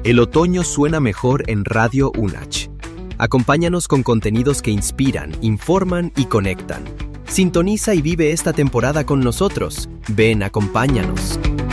El otoño suena mejor en Radio UNACH. Acompáñanos con contenidos que inspiran, informan y conectan. Sintoniza y vive esta temporada con nosotros. Ven, acompáñanos.